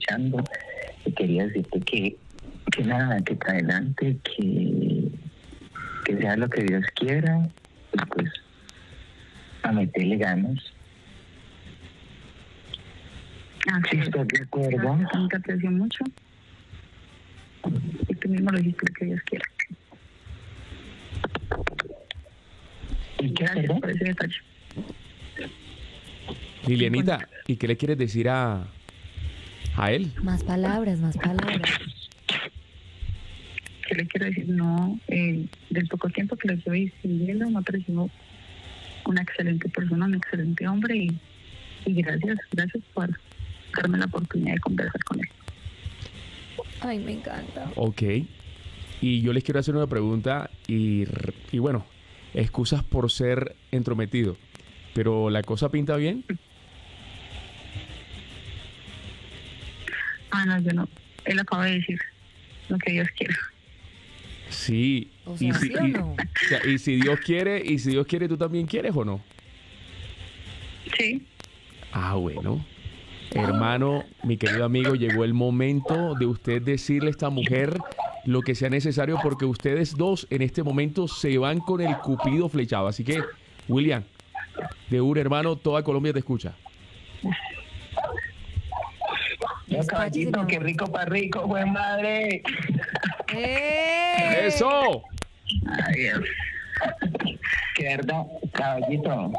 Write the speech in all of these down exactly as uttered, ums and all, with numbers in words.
escuchando. Y quería decirte que, que nada, que para adelante, que, que sea lo que Dios quiera, y pues a meterle ganas. Ah, Si estás de acuerdo. Gracias, te aprecio mucho. Y tú mismo lo dijiste, que Dios quiera. ¿Y qué, Gracias perdón? por ese detalle. Lilianita, ¿y qué le quieres decir a, a él? Más palabras, más palabras. ¿Qué le quiero decir? No, eh, del poco tiempo que lo estoy distinguiendo, me ha parecido una excelente persona, un excelente hombre y, y gracias, gracias por darme la oportunidad de conversar con él. Ay, me encanta. Ok. Y yo les quiero hacer una pregunta y, y bueno, excusas por ser entrometido, pero ¿la cosa pinta bien? Ah, no, yo no. Él acaba de decir lo que Dios quiera. Sí. O y, sea, si, ¿sí o y- no? o sea, y si Dios quiere, y si Dios quiere, ¿tú también quieres o no? Sí, Ah, bueno. Hermano, mi querido amigo, llegó el momento de usted decirle a esta mujer lo que sea necesario porque ustedes dos en este momento se van con el cupido flechado. Así que, William, de un hermano, toda Colombia te escucha. No, Despáchese, caballito, mi qué amor. rico para rico, buen madre. ¡Eh! ¡Eso! Ay, Dios. Qué verdad, caballito.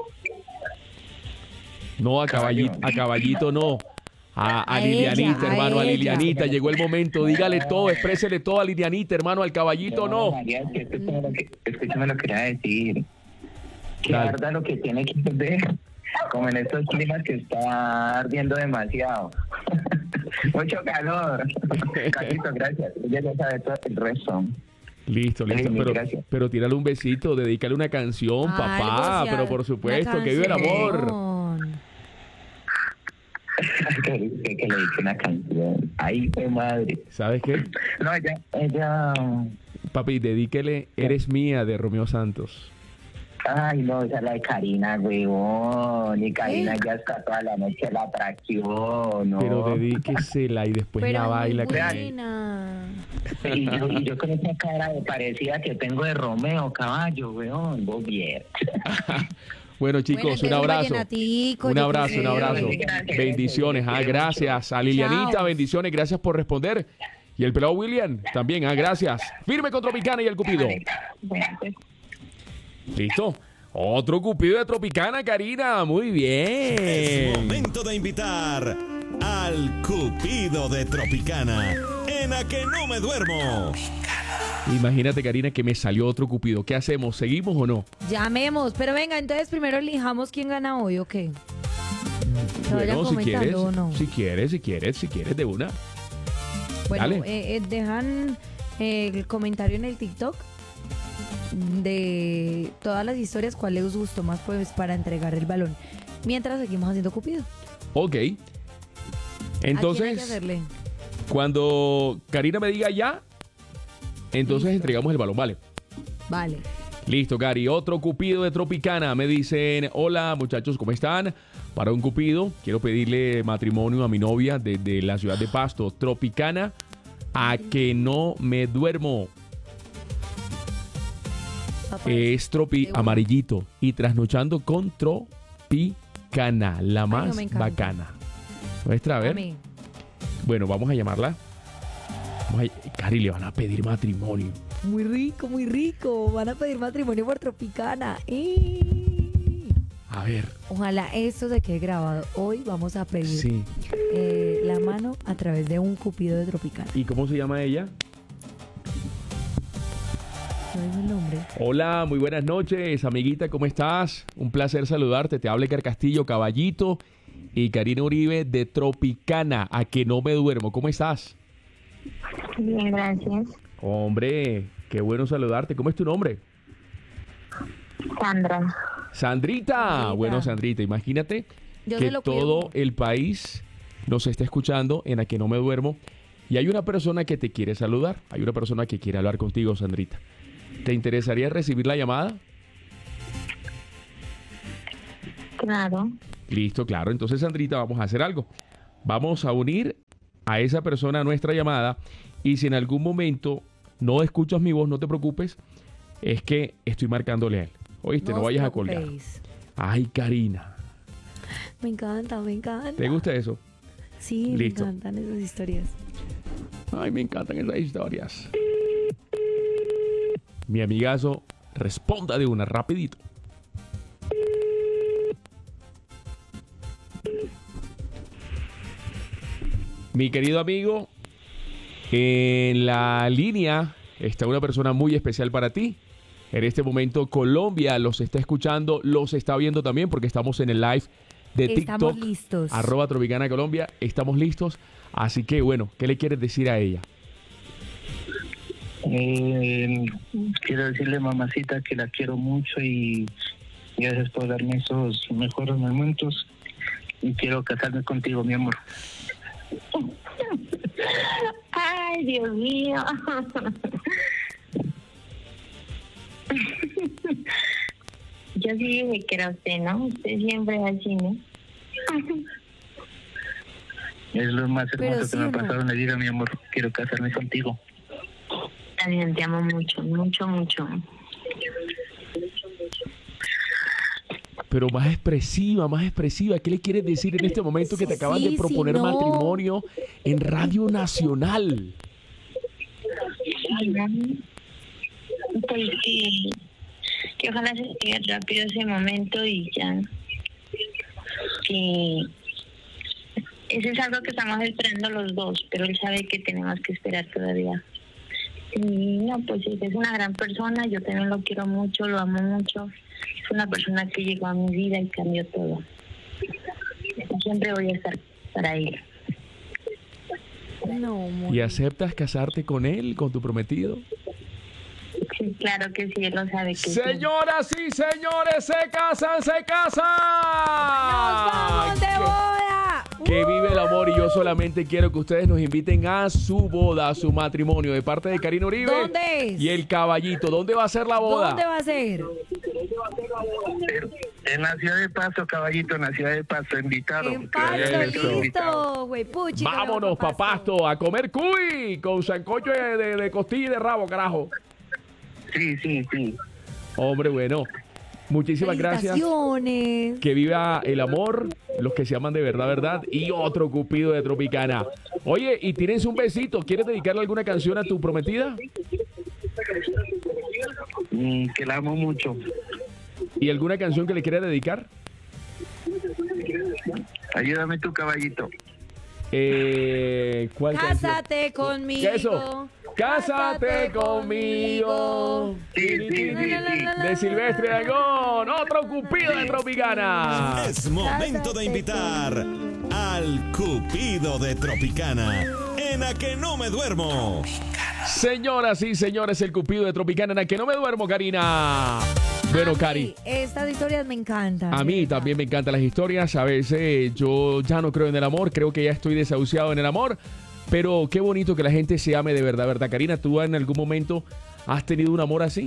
No, a caballito, a caballito no. A, a A Lilianita, ella, a hermano, a ella. Lilianita. Llegó el momento. Dígale todo, exprésele todo a Lilianita, hermano. Al caballito no. María, es que escúchame lo que, escúchame lo que quería decir. Que Dale. arda lo que tiene que ver, como en estos climas que está ardiendo demasiado. Mucho calor. Caballito, gracias. Ella ya sabe todo el resto. Listo, listo. Ay, mil Pero, gracias. pero tírale un besito, dedícale una canción, papá. Algo, sí, Pero por una supuesto, que vive el amor. canción. que, que, que le dije una canción. Ay, qué madre. ¿Sabes qué? No, ella, ella. Papi, dedíquele Eres Mía de Romeo Santos. Ay, no, esa es la de Karina, huevón. Y Karina ¿Eh? ya está toda la noche la atracción, ¿no? Pero dedíquesela y después Pero la baila. muy con él. buena. Y yo, y yo con esa cara de parecida que tengo de Romeo, caballo, weón, vos bien. Bueno, chicos, Bueno, un entonces, abrazo. vallenatico, Un yo qué abrazo, un sé. abrazo. Gracias. Bendiciones, ah, gracias. A Lilianita, Chao. bendiciones, gracias por responder. Y el pelado William, también, ah, gracias. Firme con Tropicana y el Cupido. bueno, pues, ¿Listo? Otro Cupido de Tropicana, Karina. Muy Es bien. momento de invitar al Cupido de Tropicana en A Que No Me Duermo. Imagínate, Karina, que me salió otro Cupido. ¿Qué hacemos? ¿Seguimos o no? Llamemos, pero venga, entonces primero elijamos quién gana hoy, ¿o qué? Que vayan Bueno, si comentando, quieres, ¿o no? si quieres, si quieres, si quieres, de una. Bueno, Dale. eh, eh, dejan eh, el comentario en el TikTok de todas las historias, cuál les gustó más pues para entregar el balón. Mientras seguimos haciendo Cupido. Ok. ¿A quién hay que Entonces, hacerle? cuando Karina me diga ya, entonces Listo. entregamos el balón, ¿vale? Vale. Listo, Cari. Otro Cupido de Tropicana. Me dicen, hola muchachos, ¿cómo están? Para un Cupido, quiero pedirle matrimonio a mi novia desde la ciudad de Pasto. Tropicana, a que no me duermo. Papá, Es tropi de una. amarillito y trasnochando con Tropicana, la no, más me encanta. bacana. Muestra, a ver. a mí. Bueno, vamos a llamarla. Vamos a... Cari, le van a pedir matrimonio. Muy rico, muy rico. Van a pedir matrimonio por Tropicana. ¡Eh! A ver, Ojalá esto se quede grabado. Hoy vamos a pedir sí. eh, la mano a través de un Cupido de Tropicana. ¿Y cómo se llama ella? No es el nombre. Hola, muy buenas noches, amiguita, ¿cómo estás? Un placer saludarte. Te habla Iker Castillo, Caballito y Karina Uribe de Tropicana, a que no me duermo. ¿Cómo estás? bien, gracias. Hombre, qué bueno saludarte. ¿Cómo es tu nombre? Sandra. Sandrita. Sandrita. Bueno, Sandrita, imagínate Yo que se lo todo cuido. el país nos está escuchando en A que no me duermo y hay una persona que te quiere saludar. Hay una persona que quiere hablar contigo, Sandrita. ¿Te interesaría recibir la llamada? Claro. Listo, claro. Entonces, Sandrita, vamos a hacer algo. Vamos a unir a esa persona a nuestra llamada. Y si en algún momento no escuchas mi voz, no te preocupes, es que estoy marcándole a él. Oíste, no, No os vayas a colgar. preocupéis. Ay, Karina, Me encanta, me encanta. ¿te gusta eso? Sí, Listo. me encantan esas historias. Ay, me encantan esas historias. Mi amigazo, responda de una, rapidito. Mi querido amigo, en la línea está una persona muy especial para ti. En este momento Colombia los está escuchando, los está viendo también porque estamos en el live de Estamos TikTok. listos. Arroba Tropicana Colombia. Estamos listos. Así que bueno, ¿qué le quieres decir a ella? Eh, quiero decirle, mamacita, que la quiero mucho y gracias por darme esos mejores momentos. Y quiero casarme contigo, mi amor. Ay, Dios mío. Yo sí dije que era usted, ¿no? Usted siempre es así, ¿no? Es lo más Pero hermoso sí que me o ha no. pasado en la vida, mi amor. Quiero casarme contigo. También te amo mucho, mucho, mucho. Pero más expresiva, más expresiva. ¿Qué le quieres decir en este momento que te acaban Sí, de proponer sí, no. matrimonio en Radio Nacional? Pues sí, que ojalá se llegue rápido ese momento y ya. Que eso es algo que estamos esperando los dos, pero él sabe que tenemos que esperar todavía. Y no, pues sí, es una gran persona, yo también lo quiero mucho, lo amo mucho. Es una persona que llegó a mi vida y cambió todo. Siempre voy a estar para él. No, amor. ¿Y aceptas casarte con él, con tu prometido? Sí, claro que sí, él lo sabe que sí. Señoras y señores, se casan, se casan. ¡Nos vamos de boda! Que vive el amor y yo solamente quiero que ustedes nos inviten a su boda, a su matrimonio, de parte de Karina Uribe. ¿Dónde es? Y el caballito. ¿Dónde va a ser la boda? ¿Dónde va a ser? En la ciudad de Paso, caballito, en la ciudad de Paso, invitado. En Que vaya Pasto, nuestro invitado. listo, güey, puchi. Vámonos, pa' Pasto, a comer cuy con sancocho de, de, de costilla y de rabo, carajo. Sí, sí, sí. Hombre, bueno, muchísimas gracias. Felicitaciones. Que viva el amor, los que se aman de verdad, verdad, y otro cupido de Tropicana. Oye, y tienes un besito, ¿quieres dedicarle alguna canción a tu prometida? Mm, que la amo mucho. ¿Y alguna canción que le quieras dedicar? Ayúdame tu caballito. Eh, ¿Cuál canción? Cásate conmigo. ¿Qué eso? Cásate conmigo. Sí, sí, sí, sí. De Silvestre Dangond, otro cupido de Tropicana. Es momento de invitar al Cupido de Tropicana en A Que No Me Duermo. Señoras y señores, el cupido de Tropicana en la que no me duermo, Karina. Bueno, A mí, Cari, estas historias me encantan. a mí de verdad. también me encantan las historias. A veces yo ya no creo en el amor, creo que ya estoy desahuciado en el amor. Pero qué bonito que la gente se ame de verdad, ¿verdad? Karina, ¿tú en algún momento has tenido un amor así?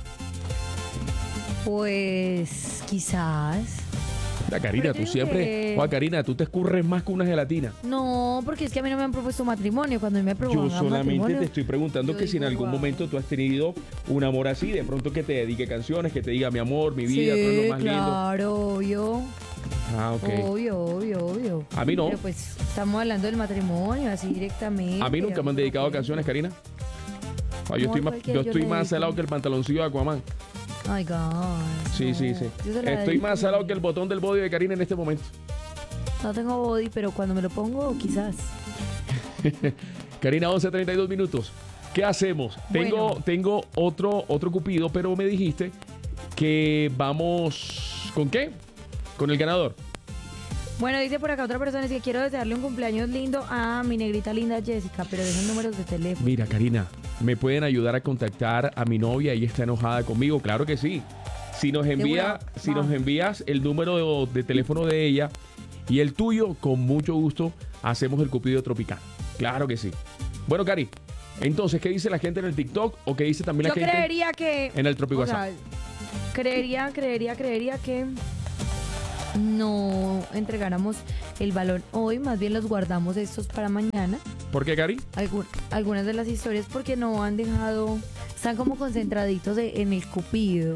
Pues quizás. La Karina, Pero tú yo digo siempre... que- Juan, Karina, tú te escurres más que una gelatina. No, porque es que a mí no me han propuesto matrimonio. Cuando me propongan Yo solamente matrimonio, te estoy preguntando yo que si en digo, algún wow. momento tú has tenido un amor así, de pronto que te dedique canciones, que te diga mi amor, mi vida, tú eres Sí, lo más lindo. claro, obvio. Ah, ok. Obvio, obvio, obvio. A mí no. Pero pues estamos hablando del matrimonio, así directamente. A mí nunca me han dedicado canciones, Karina. Ah, yo No, estoy más, cualquiera yo yo estoy le más dedico. salado que el pantaloncillo de Aquaman. Ay, God. Sí, no. sí, sí. Yo se la Estoy dedico. más salado que el botón del body de Karina en este momento. No tengo body, pero cuando me lo pongo, quizás. Karina, once treinta y dos minutos. ¿Qué hacemos? Tengo, Bueno. tengo otro, otro cupido, pero me dijiste que vamos... ¿Con qué? Con el ganador. Bueno, dice por acá otra persona, es que quiero desearle un cumpleaños lindo a mi negrita linda Jessica, pero dejen números de teléfono. Mira, Karina, ¿me pueden ayudar a contactar a mi novia? Ella está enojada conmigo. Claro que sí. Si nos envía, una, si va. nos envías el número de, de teléfono de ella y el tuyo, con mucho gusto hacemos el cupido tropical. Claro que sí. Bueno, Cari, entonces, ¿qué dice la gente en el TikTok o qué dice también la Yo gente creería que... en el Tropico o sea, WhatsApp? creería, creería, creería que no entregáramos el balón hoy, más bien los guardamos estos para mañana. ¿Por qué, Cari? Algun- algunas de las historias porque no han dejado, están como concentraditos de- en el cupido,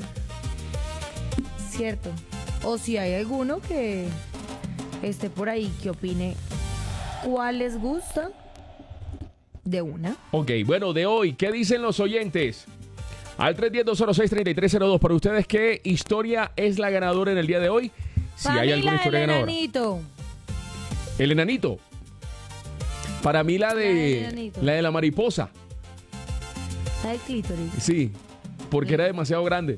¿cierto? O si hay alguno que esté por ahí que opine cuál les gusta, de una. Ok, bueno, de hoy, ¿qué dicen los oyentes? Al tres uno cero, dos cero seis, tres tres cero dos. Para ustedes, ¿qué historia es la ganadora en el día de hoy? Si Para hay mí alguna la historia del ganadora. enanito. El enanito. Para mí la La del de enanito. la de la mariposa. Está el clítoris. Sí, porque era demasiado grande.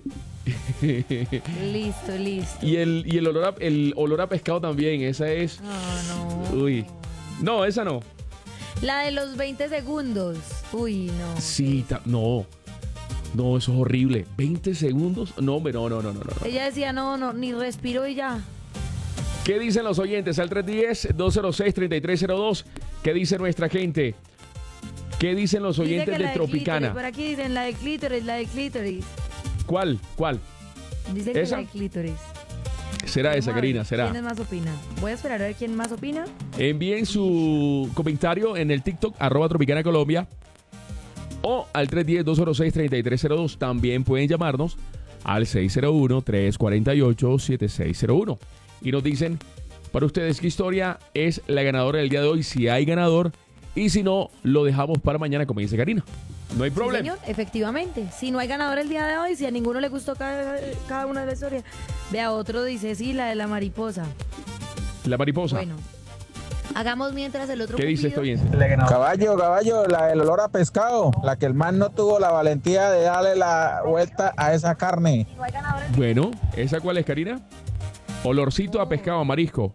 Listo, listo. Y el, y el olor a, el olor a pescado también, esa es. Ah, no. Uy. No, esa no. La de los veinte segundos. Uy, no. Sí, ta- no. No, eso es horrible. ¿veinte segundos? No, hombre, no, no, no, no, no. Ella decía, no, no, ni respiro y ya. ¿Qué dicen los oyentes? Al tres uno cero, dos cero seis, tres tres cero dos. ¿Qué dice nuestra gente? ¿Qué dicen los Dice oyentes que de la Tropicana? clítoris, por aquí dicen la de clítoris, la de clítoris. ¿Cuál? ¿Cuál? Dicen que ¿Esa? la de clítoris. Será esa, Vamos a ver Karina, será. ¿Quién más opina? Voy a esperar a ver quién más opina. Envíen su comentario en el TikTok, arroba Tropicana Colombia, o al tres uno cero, dos cero seis, tres tres cero dos. También pueden llamarnos al seis cero uno, tres cuatro ocho, siete seis cero uno. Y nos dicen, para ustedes, ¿qué historia es la ganadora del día de hoy? Si hay ganador, y si no, lo dejamos para mañana, como dice Karina. No hay Sí, problema. señor, efectivamente. Si no hay ganador el día de hoy, si a ninguno le gustó cada, cada una de las historias, ve a otro, dice, sí, la de la mariposa. La mariposa. Bueno, hagamos mientras el otro ¿Qué dice esto cupido. bien? Caballo, caballo, la del olor a pescado, la que el man no tuvo la valentía de darle la vuelta a esa carne. Bueno, ¿esa cuál es, Karina? Olorcito a pescado, a marisco.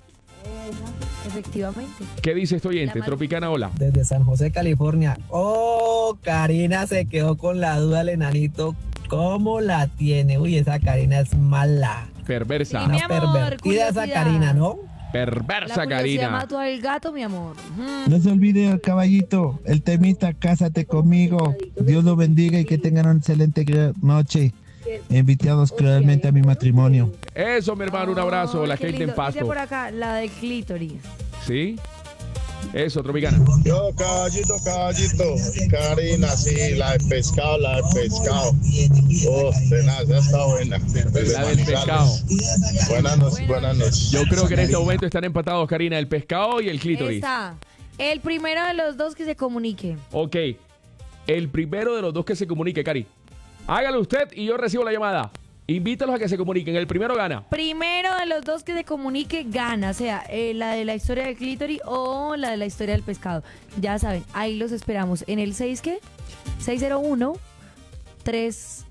Efectivamente. ¿Qué dice esto oyente? La mar- Tropicana, hola. Desde San José, California. Oh, Karina se quedó con la duda el enanito. ¿Cómo la tiene? Uy, esa Karina es mala. Perversa. Sí, mi Una amor, pervertida esa curiosidad. Karina, ¿no? La Perversa, curiosidad Karina. mató al gato, mi amor. Ujú. No se olvide, caballito, el temita Cásate conmigo. Dios lo bendiga y que tengan una excelente noche. Invitados claramente a mi matrimonio. Eso, mi hermano, un abrazo. Ay, La qué gente en lindo. Dice Pasto. por acá, la de clítoris. ¿Sí? Eso, Tropicana. Yo, caballito, caballito. Karina, sí, la de pescado, la de pescado. Oh, tenaz, esa está buena. La del pescado. Buenas noches, buenas noches. Yo creo que en este momento están empatados, Karina, el pescado y el clítoris. Esa. El primero de los dos que se comunique. Ok. El primero de los dos que se comunique, Cari. Hágalo usted y yo recibo la llamada. Invítalos a que se comuniquen. El primero gana. Primero de los dos que se comunique gana, o sea, eh, la de la historia del clítoris o la de la historia del pescado. Ya saben, ahí los esperamos en el seis, ¿qué? seis cero uno tres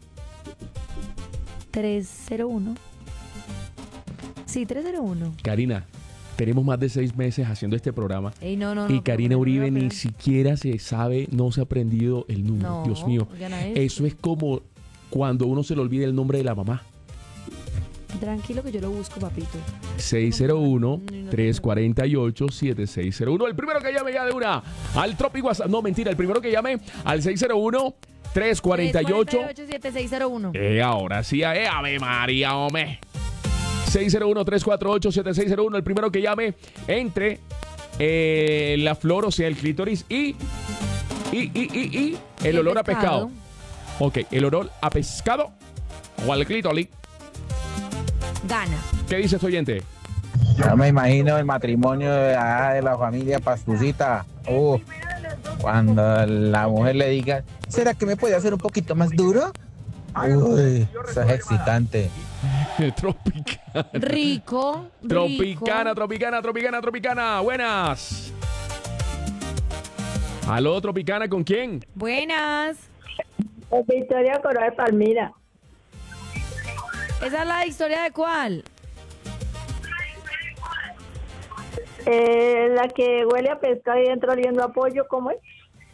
tres cero uno. Sí, tres cero uno. Karina, tenemos más de seis meses haciendo este programa. Ey, no, no, no, Y Karina pero Uribe no, ni pero- siquiera se sabe, no se ha aprendido el número. No, Dios mío. oigan a esto. Eso es como cuando uno se le olvida el nombre de la mamá. Tranquilo que yo lo busco, papito. seis cero uno, tres cuatro ocho, siete seis cero uno. El primero que llame ya de una al Tropic WhatsApp. No, mentira, el primero que llame al seis cero uno, tres cuatro ocho. siete seis cero uno. Eh, ahora sí, eh, Ave María, hombre. seis cero uno, tres cuatro ocho, siete seis cero uno. El primero que llame entre eh, la flor, o sea, el clítoris y, y, y, y, y el El olor a pescado. pescado. Ok, el olor a pescado o al clítoris. Gana. ¿Qué dice este oyente? Yo me imagino el matrimonio de, ah, de la familia Pastucita. Uh, cuando la mujer le diga, ¿será que me puede hacer un poquito más duro? Uy, eso es excitante. Tropicana. Rico. Tropicana, rico. tropicana, tropicana, tropicana. Buenas. Aló, Tropicana, ¿con quién? Buenas. Victoria Coral Palmira. ¿Esa es la historia de cuál? Eh, la que huele a pescado y entra oliendo a pollo, ¿cómo es?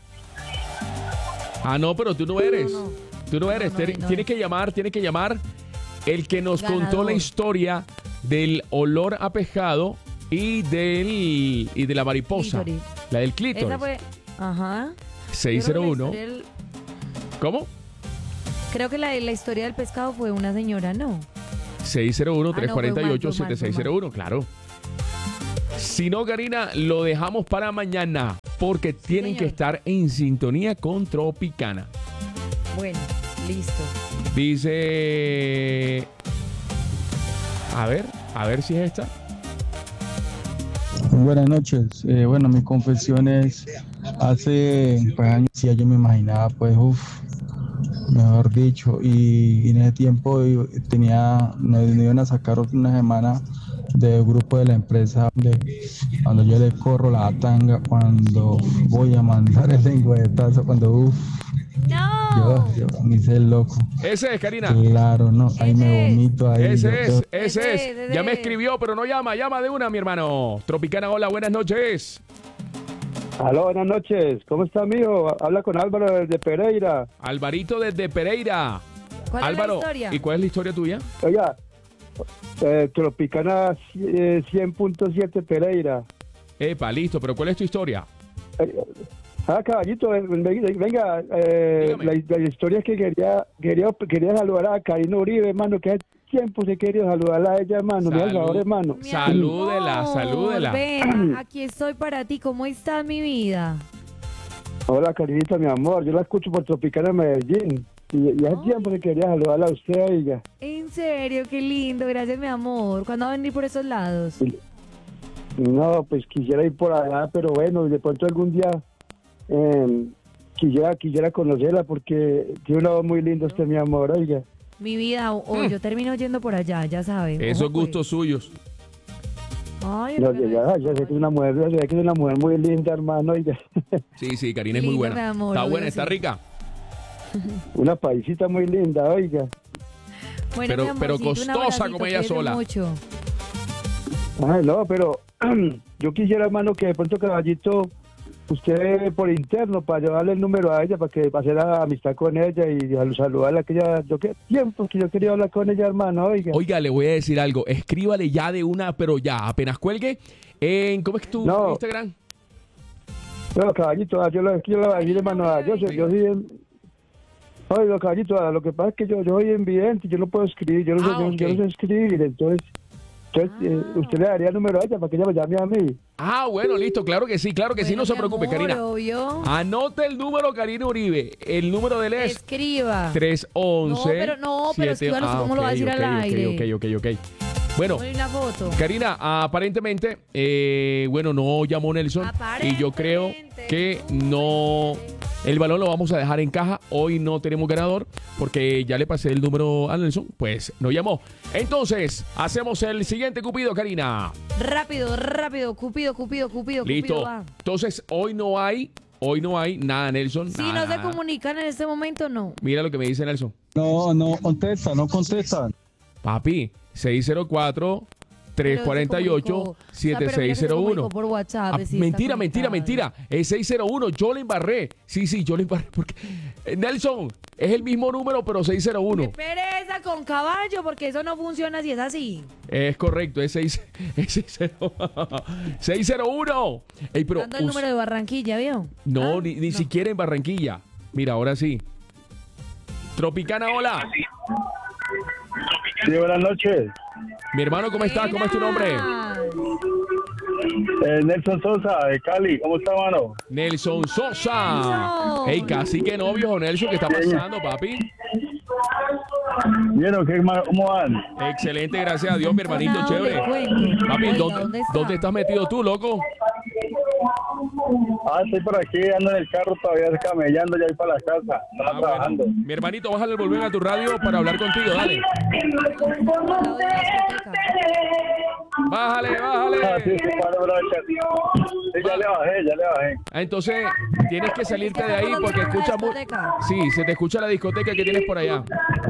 Ah, no, pero tú no eres. no. Tú no eres. no, Tienes- no Tienes es. que llamar, tienes que llamar el que nos contó Ganador. la historia del olor a pescado y del y de la mariposa. Clítoris. La del clítoris. Esa fue. Ajá. seis cero Yo creo que la uno. historia del- ¿Cómo? Creo que la, la historia del pescado fue una señora, ¿no? seis cero uno, Ah, tres no, cuatro fue mal, ocho, fue mal, siete seis cero uno, claro. Si no, Karina, lo dejamos para mañana porque tienen señor. que estar en sintonía con Tropicana. Bueno, listo. Dice... A ver, a ver si es esta. Buenas noches. Eh, bueno, mi confesión es, hace pues, años ya yo me imaginaba, pues, uff, mejor dicho, y, y en ese tiempo yo tenía, me, me iban a sacar una semana del grupo de la empresa, de, cuando yo le corro la tanga, cuando voy a mandar el lengüetazo, cuando uff, ¡No! yo, yo me hice el loco. Ese es, Karina. Claro, no, ahí me vomito ahí. Ese yo es, creo- ese Ese es. es, ese Ya me es. escribió, pero no llama, llama de una, mi hermano. Tropicana, hola, buenas noches. Aló, buenas noches. ¿Cómo está, amigo? Habla con Álvaro de Pereira. Alvarito desde Pereira. ¿Cuál Álvaro, es la historia? ¿y cuál es la historia tuya? Oiga, eh, Tropicana eh, cien punto siete Pereira. Epa, listo, pero ¿cuál es tu historia? Eh, ah, caballito, eh, venga, eh, la, la historia es que quería, quería, quería saludar a Karina Uribe, hermano, que hace tiempo se quería saludarla a ella, hermano. Mira, por favor, hermano. Salúdela, salúdela. Ven, aquí estoy para ti. ¿Cómo estás, mi vida? Hola, Karinita, mi amor. Yo la escucho por Tropicana Medellín. Y, y hace tiempo que quería saludarla a usted, oiga. En serio, qué lindo. Gracias, mi amor. ¿Cuándo va a venir por esos lados? No, pues quisiera ir por allá, pero bueno, de pronto algún día eh, quisiera, quisiera conocerla porque tiene una voz muy linda usted, mi amor, oiga. Mi vida, o, o yo termino yendo por allá, ya saben. Esos Ojo, pues. gustos suyos. Ay, No, ya, ya, ya sé que es una mujer, ya sé que es una mujer muy linda, hermano, oiga. Sí, sí, Karina es muy Linda, buena. mi amor, Está obvio, buena, está sí. rica. Una paisita muy linda, oiga. Bueno, Pero- mi pero amorcito, un costosa abracito, como ella cuídese sola. mucho. Ay, no, pero yo quisiera, hermano, que de pronto, caballito, usted por interno, para llevarle el número a ella, para que para hacer la amistad con ella y sal- saludarla, que ella, yo qué tiempo que yo quería hablar con ella, hermano, oiga. Oiga, le voy a decir algo. Escríbale ya de una, pero ya, apenas cuelgue. En, ¿cómo es tu No. Instagram? No, caballito, yo lo yo le voy a decir, hermano, ah, yo, soy- yo soy en... Oiga, caballito, ah, lo que pasa es que yo, yo soy invidente, yo no puedo escribir, yo no, sé, Ah, yo, ok. yo no sé escribir, entonces, entonces eh, usted le daría el número a ella para que ella me llame a mí. Ah, bueno, listo, claro que sí, claro que sí, no se preocupe, Karina. Obvio. Anote el número, Karina Uribe. El número de él es Escriba. tres once. No, pero no, pero escríbalo, ¿cómo lo va a decir al aire? Ok, ok, ok, ok. Bueno, Ponle una foto. Karina, aparentemente, eh, bueno, no llamó Nelson y yo creo que no, el balón lo vamos a dejar en caja. Hoy no tenemos ganador porque ya le pasé el número a Nelson, pues no llamó. Entonces, hacemos el siguiente Cupido, Karina. Rápido, rápido. Cupido, Cupido, Cupido, Listo. Cupido, va. Entonces, hoy no hay, hoy no hay nada, Nelson. Si nada, no se nada. comunican en este momento, no. Mira lo que me dice Nelson. No, no contesta, no contestan. Papi, seis cero cuatro, tres cuatro ocho, siete seis cero uno. Por WhatsApp. Ah, sí, está mentira, mentira, conectado. mentira. Es seis cero uno. Yo le embarré. Sí, sí, yo le embarré. Porque eh, Nelson, es el mismo número, pero seis cero uno. Qué pereza con caballo, porque eso no funciona si es así. Es correcto, es seis cero uno. Ey, pero Dando el us- número de Barranquilla, ¿vio? no, Ah, ni, ni siquiera en Barranquilla. Mira, ahora sí. Tropicana, hola. Sí, buenas noches. Mi hermano, ¿cómo estás? ¿Cómo es tu nombre? Eh, Nelson Sosa, de Cali. ¿Cómo está, mano? Nelson Sosa. Ey, casi que novio, Nelson, ¿qué está pasando, papi? ¿Vieron qué, ma- cómo van? Excelente, gracias a Dios, mi hermanito, No, chévere. le cuento. Papi, Oiga, ¿dónde, ¿dónde está? ¿dónde estás metido tú, loco? Ah, estoy por aquí, ando en el carro todavía camellando, ya voy para la casa. Estaba Ah, trabajando. bueno. Mi hermanito, bájale el volumen a tu radio para hablar contigo, dale. Bájale, Ah, bájale. sí, sí, para, brocha. Sí, ya le bajé, ya le bajé. Ah, entonces, tienes que salirte de ahí porque escucha muy... Sí, se te escucha la discoteca que tienes por allá.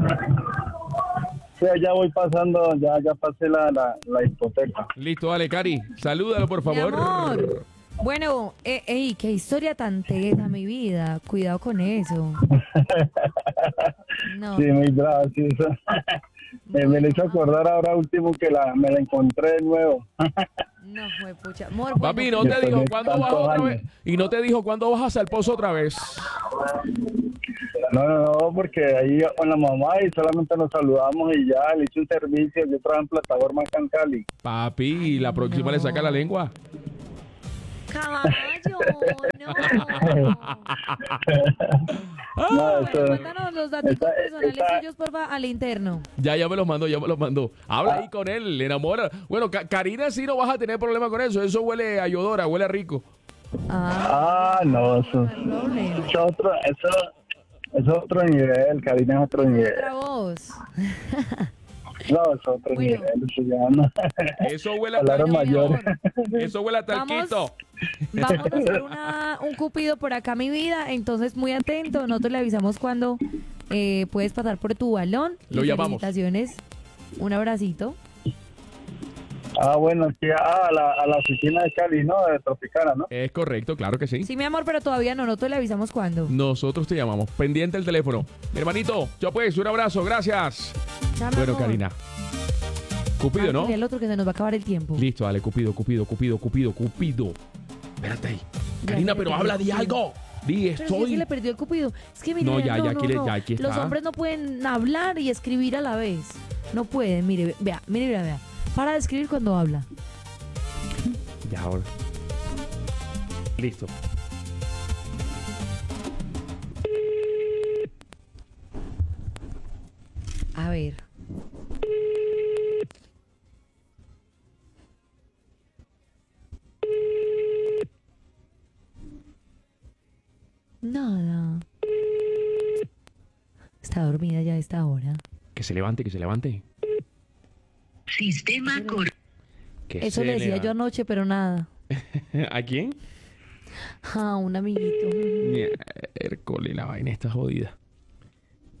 Sí, ya voy pasando, ya, ya pasé la, la, la discoteca. Listo, dale, Cari. Salúdalo, por favor. amor. Bueno, eh, ey, qué historia tan tesa, mi vida. Cuidado con eso. No. Sí, muy bravo, sí, eso. Eh, me lo hizo acordar ahora último que la, me la encontré de nuevo. No, fue pucha. Amor, Papi, bueno, ¿no te Después dijo de cuándo vas tantos otra años. vez? Y no te dijo cuándo vas al pozo otra vez. No, no, no, porque ahí con la mamá y solamente nos saludamos y ya, le hice un servicio, yo trabajo en plataforma acá en Cali. Papi, la próxima no. le saca la lengua. caballo, no. No, Bueno, eso, mándanos los datos esa- personales esa- suyos, porfa, al interno. Ya, ya me los mandó, ya me los mandó. Habla ahí con él, le enamora. Bueno, Ka- Karina sí no vas a tener problema con eso. Eso huele a Yodora, huele a rico. Ah, ah, no, eso, no hay problema. eso, es otro, eso, eso es otro nivel, Karina es otro nivel. Otra voz. No, es otro Bueno. nivel, eso ya no. Eso huele a Palabras talquito. mayores. Eso huele a talquito. Vamos a hacer una, un cupido por acá, mi vida. Entonces, muy atento. Nosotros le avisamos cuando eh, puedes pasar por tu balón. Lo Y llamamos. felicitaciones. Un abracito. Ah, bueno, sí, ah, a, la, a la oficina de Cali, ¿no? De Tropicana, ¿no? Es correcto, claro que sí. Sí, mi amor, pero todavía no. Nosotros le avisamos cuando. Nosotros te llamamos. Pendiente el teléfono. Mi hermanito, yo pues, un abrazo, gracias. Chao, mi Bueno, amor. Karina. Cupido, ¿no? Dile al otro que se nos va a acabar el tiempo. Listo, dale, Cupido, Cupido, Cupido, Cupido, Cupido. Espérate ahí. Ya, Karina, ya pero le habla, perdí di el algo. Di, Pero si es que estoy. le perdió el cupido. Es que mire, No, vea, ya, no, ya, no, aquí le- no. ya, aquí Los está. hombres no pueden hablar y escribir a la vez. No pueden, mire, vea, mire, vea, vea. Para de escribir cuando habla. Ya, ahora. Listo. A ver. Nada. Está dormida ya a esta hora. Que se levante, que se levante. Sistema cor... Que Eso se le decía levante. yo anoche, pero nada. ¿A quién? Ah, un amiguito. Miércoles, la vaina está jodida.